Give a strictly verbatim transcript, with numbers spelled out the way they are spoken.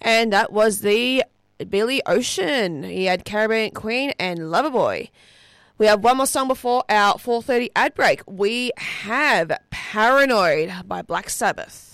And that was the Billy Ocean. He had Caribbean Queen and Loverboy. We have one more song before our four thirty ad break. We have Paranoid by Black Sabbath.